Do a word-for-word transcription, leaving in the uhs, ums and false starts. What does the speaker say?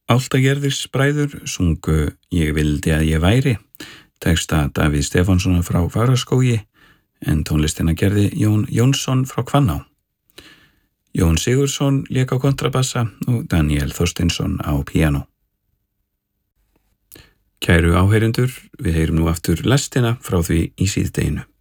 Álftagerðisbræður sungu Ég vildi að ég væri, texta Davíð Stefánssonar frá Fagraskógi, en tónlistina gerði Jón Jónsson frá Hvanná. Jón Sigurðsson lék á kontrabassa og Daniel Þorsteinsson á píanó. Kæru áheyrendur, við heyrum nú aftur lestina frá því í síðdeginu.